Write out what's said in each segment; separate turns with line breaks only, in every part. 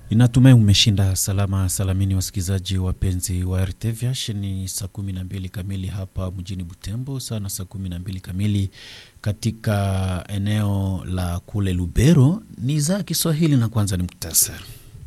Inatumai umeshinda salama salamini wasikizaji wapenzi wa RTVH. Ni saa 12 kamili hapa mjini Butembo, sana saa 12 kamili katika eneo la kule Lubero. Ni za Kiswahili na kwanza ni muktasari.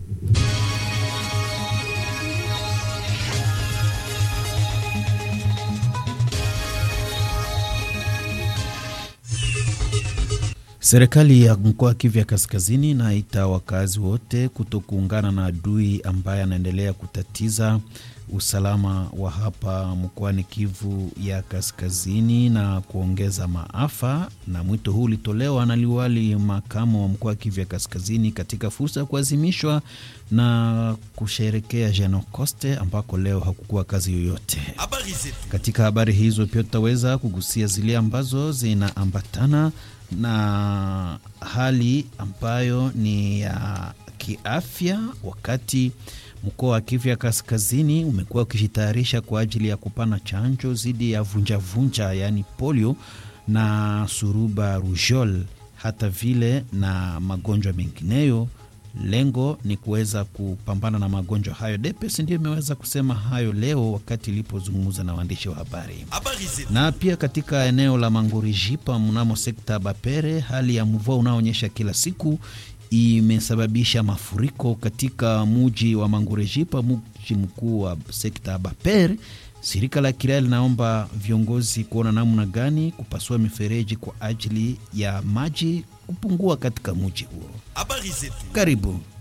Serikali ya mkoa wa Kivu Kaskazini inaita wakazi wote kutokuungana na adui ambaye anaendelea kutatiza usalama wa hapa mkoani Kivu ya Kaskazini na kuongeza maafa. Na mwito huu ulitolewa na liwali makamu wa mkoa wa Kivu ya Kaskazini katika fursa ya kuadhimishwa na kusherehekea Jenocoste ambako leo hakukuwa kazi yoyote. Katika habari hizo pia tutaweza kugusia zile ambazo zinaambatana na hali ambayo ni ya kiafya, wakati mkoa wa Kivu ya Kaskazini umekuwa ukijitayarisha kwa ajili ya kupana chanjo dhidi ya vunja yani polio na suruba rujol, hata vile na magonjwa mengineyo. Lengo ni kuweza kupambana na magonjwa hayo. DPS ndio imeweza kusema hayo leo wakati ilipozungumza na waandishi wa habari. Na pia katika eneo la Mangurijipa mnamo sekta Bapere, hali ya mvua unaonyesha kila siku imesababisha mafuriko katika mji wa Mangurijipa, mji mkuu wa sekta Bapere. Shirika la kiraia linaomba viongozi kuona namna gani kupasua mifereji kwa ajili ya maji kupungua katika mji huo. Karibu.